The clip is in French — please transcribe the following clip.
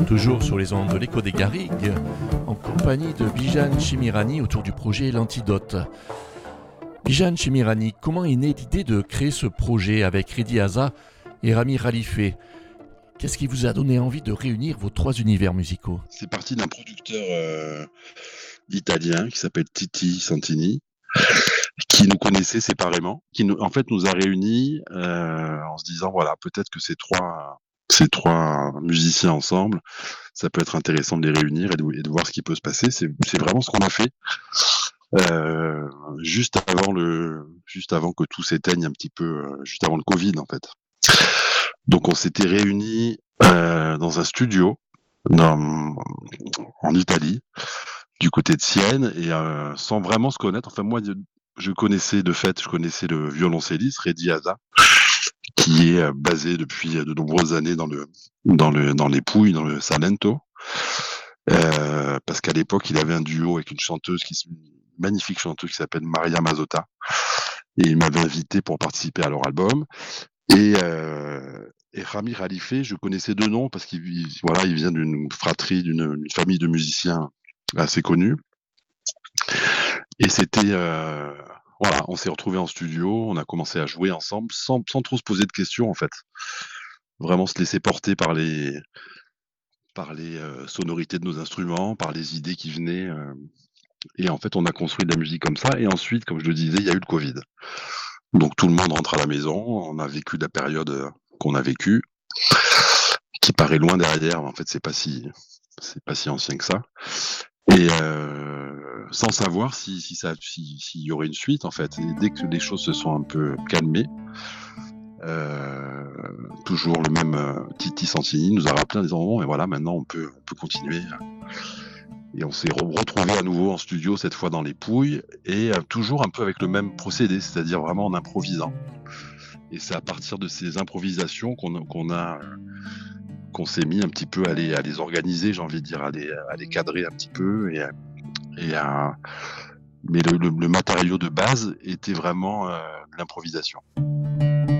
Toujours sur les ondes de l'Écho des Garrigues, en compagnie de Bijan Chimirani autour du projet L'Antidote. Bijan Chimirani, comment est née l'idée de créer ce projet avec Redi Haza et Rami Khalife? Qu'est-ce qui vous a donné envie de réunir vos trois univers musicaux? C'est parti d'un producteur italien qui s'appelle Titi Santini, qui nous connaissait séparément, qui en fait nous a réunis en se disant voilà, peut-être que ces trois musiciens ensemble, ça peut être intéressant de les réunir et de voir ce qui peut se passer. C'est vraiment ce qu'on a fait juste avant que tout s'éteigne un petit peu, juste avant le Covid en fait. Donc on s'était réunis dans un studio en Italie, du côté de Sienne, et sans vraiment se connaître. Enfin moi, je connaissais le violoncelliste Redi Haza, qui est basé depuis de nombreuses années dans les Pouilles, dans le Salento, parce qu'à l'époque il avait un duo avec une magnifique chanteuse qui s'appelle Maria Mazzotta, et il m'avait invité pour participer à leur album. Et Rami Khalife, je connaissais de nom parce qu'il vient d'une fratrie, d'une famille de musiciens assez connus. Et c'était on s'est retrouvés en studio, on a commencé à jouer ensemble sans trop se poser de questions en fait. Vraiment se laisser porter par les sonorités de nos instruments, par les idées qui venaient. Et en fait, on a construit de la musique comme ça. Et ensuite, comme je le disais, il y a eu le Covid. Donc tout le monde rentre à la maison, on a vécu la période qu'on a vécue, qui paraît loin derrière, mais en fait c'est pas si ancien que ça. Et sans savoir s'il y aurait une suite en fait. Et dès que les choses se sont un peu calmées, toujours le même Titi Santini nous a rappelé en disant bon, et voilà, maintenant on peut continuer. Et on s'est retrouvé à nouveau en studio, cette fois dans les Pouilles, et toujours un peu avec le même procédé, c'est-à-dire vraiment en improvisant. Et c'est à partir de ces improvisations qu'on s'est mis un petit peu à les organiser, j'ai envie de dire, à les cadrer un petit peu. Mais le matériau de base était vraiment de l'improvisation.